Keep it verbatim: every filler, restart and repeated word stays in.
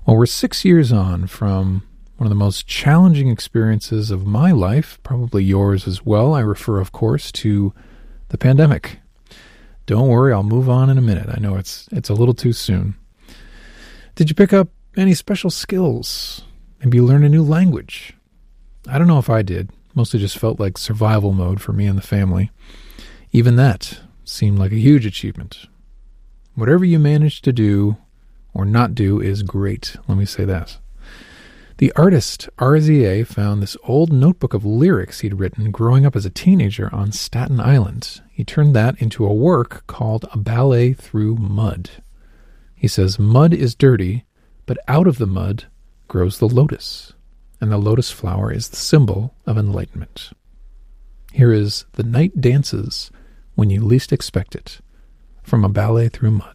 Well, we're six years on from one of the most challenging experiences of my life, probably yours as well. I refer, of course, to the pandemic. Don't worry, I'll move on in a minute. I know it's it's a little too soon. Did you pick up any special skills? Maybe learn a new language? I don't know if I did. Mostly just felt like survival mode for me and the family. Even that seemed like a huge achievement. Whatever you managed to do or not do is great. Let me say that. The artist R Z A found this old notebook of lyrics he'd written growing up as a teenager on Staten Island. He turned that into a work called A Ballet Through Mud. He says, mud is dirty, but out of the mud grows the lotus, and the lotus flower is the symbol of enlightenment. Here is The Night Dances When You Least Expect It, from A Ballet Through Mud.